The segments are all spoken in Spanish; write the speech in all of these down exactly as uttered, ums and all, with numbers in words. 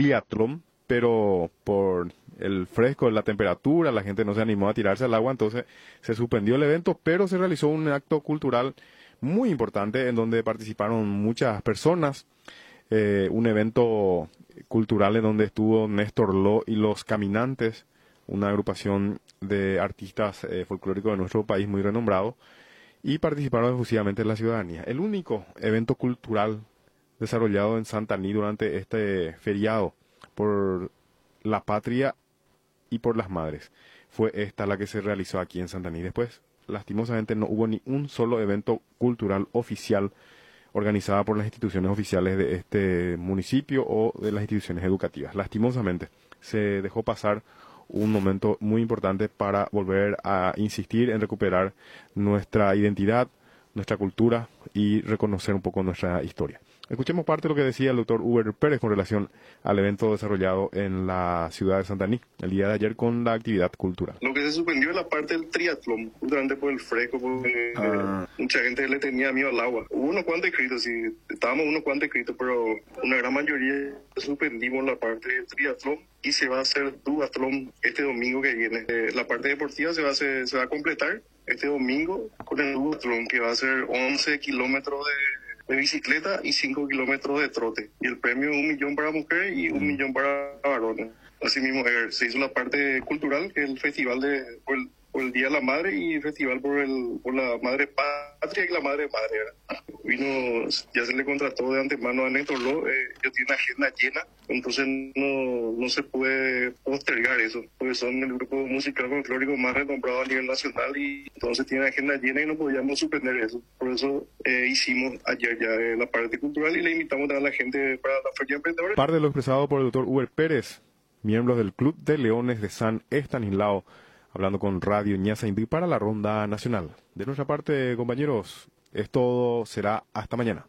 triatlón, pero por el fresco de la temperatura, la gente no se animó a tirarse al agua, entonces se suspendió el evento, pero se realizó un acto cultural muy importante en donde participaron muchas personas, eh, un evento cultural en donde estuvo Néstor Lo y Los Caminantes, una agrupación de artistas eh, folclóricos de nuestro país muy renombrado, y participaron efusivamente en la ciudadanía. El único evento cultural desarrollado en Santaní durante este feriado por la patria y por las madres fue esta la que se realizó aquí en Santaní. Después, lastimosamente, no hubo ni un solo evento cultural oficial organizada por las instituciones oficiales de este municipio o de las instituciones educativas. Lastimosamente, se dejó pasar un momento muy importante para volver a insistir en recuperar nuestra identidad, nuestra cultura y reconocer un poco nuestra historia. Escuchemos parte de lo que decía el doctor Uber Pérez con relación al evento desarrollado en la ciudad de Santaní el día de ayer con la actividad cultural. Lo que se suspendió es la parte del triatlón, justamente por el fresco, porque ah. eh, mucha gente le tenía miedo al agua. Hubo unos cuantos escritos, sí, estábamos unos cuantos escritos, pero una gran mayoría suspendimos la parte del triatlón y se va a hacer duatlón este domingo que viene. Eh, la parte deportiva se va, a hacer, se va a completar este domingo con el duatlón, que va a ser once kilómetros de de bicicleta y cinco kilómetros de trote. Y el premio es un millón para mujeres y un millón para varones. Asimismo, eh, se hizo la parte cultural, que es el festival de, por, el, por el Día de la Madre y el festival por, el, por la Madre Patria y la Madre Madre. ¿verdad? Vino, ya se le contrató de antemano a Néstor Lo, eh, ya tiene agenda llena, entonces no, no se puede postergar eso, porque son el grupo musical folclórico más renombrado a nivel nacional y entonces tiene agenda llena y no podíamos suspender eso. Por eso eh, hicimos ayer ya eh, la parte cultural y le invitamos a la gente para la Feria Emprendedora. Parte de lo expresado por el doctor Uber Pérez, miembros del Club de Leones de San Estanislao, hablando con Radio Ñaza Indy para la Ronda Nacional. De nuestra parte, compañeros, es todo, será hasta mañana.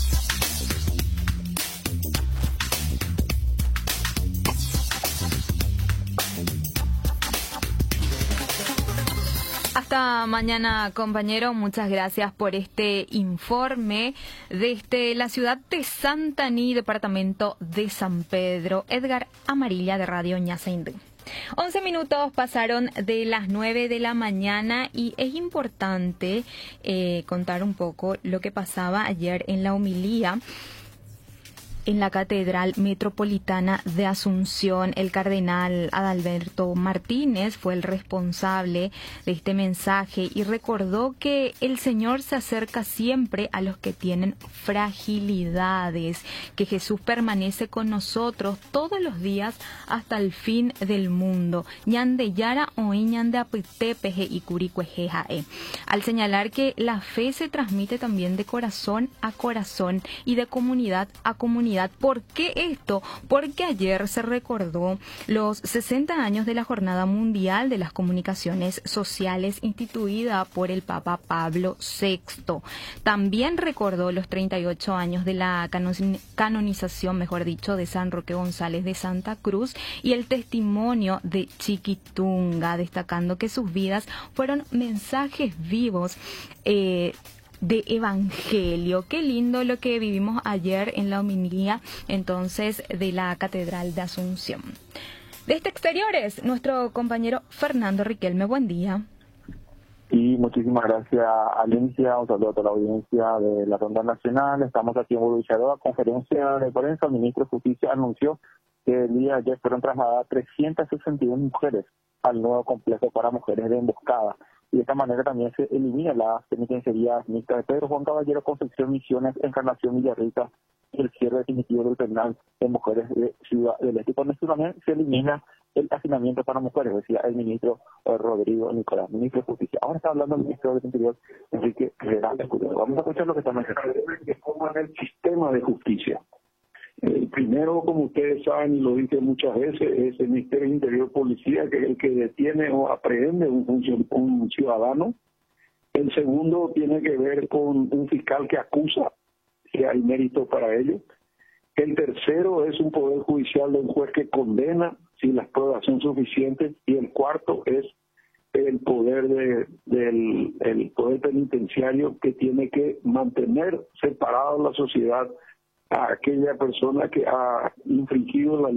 Hasta mañana, compañero. Muchas gracias por este informe desde la ciudad de Santaní, departamento de San Pedro. Edgar Amarilla, de Radio Ñaza Indy. once minutos pasaron de las nueve de la mañana y es importante eh, contar un poco lo que pasaba ayer en la homilía en la Catedral Metropolitana de Asunción. El cardenal Adalberto Martínez fue el responsable de este mensaje y recordó que el Señor se acerca siempre a los que tienen fragilidades, que Jesús permanece con nosotros todos los días hasta el fin del mundo. Ñande yara o ñande apitepeje y curicuejejae. Al señalar que la fe se transmite también de corazón a corazón y de comunidad a comunidad. ¿Por qué esto? Porque ayer se recordó los sesenta años de la Jornada Mundial de las Comunicaciones Sociales instituida por el Papa Pablo sexto. También recordó los treinta y ocho años de la canonización, mejor dicho, de San Roque González de Santa Cruz y el testimonio de Chiquitunga, destacando que sus vidas fueron mensajes vivos eh, de evangelio. Qué lindo lo que vivimos ayer en la homilía entonces de la Catedral de Asunción. Desde Exteriores, nuestro compañero Fernando Riquelme, buen día. Y muchísimas gracias, Alencia, un saludo a toda la audiencia de la Ronda Nacional. Estamos aquí en Burucharoa, conferencia de prensa. El ministro de Justicia anunció que el día de ayer fueron trasladadas trescientas sesenta y dos mujeres al nuevo complejo para mujeres de emboscada. Y de esta manera también se elimina las penitenciarías mixtas de Pedro Juan Caballero, Concepción, Misiones, Encarnación, Villarrica y el cierre definitivo del penal de mujeres de Ciudad del Este. Con esto también se elimina el hacinamiento para mujeres, decía el ministro Rodrigo Nicolás, ministro de Justicia. Ahora está hablando el ministro del Interior, Enrique Herrera. Vamos a escuchar lo que está mencionando. ¿Cómo es el sistema de justicia? El primero, como ustedes saben y lo dije muchas veces, es el Ministerio del Interior Policía, que es el que detiene o aprehende un, función, un ciudadano. El segundo tiene que ver con un fiscal que acusa, si hay mérito para ello. El tercero es un poder judicial de un juez que condena, si las pruebas son suficientes. Y el cuarto es el poder de, del el poder penitenciario, que tiene que mantener separado la sociedad a aquella persona que ha infringido la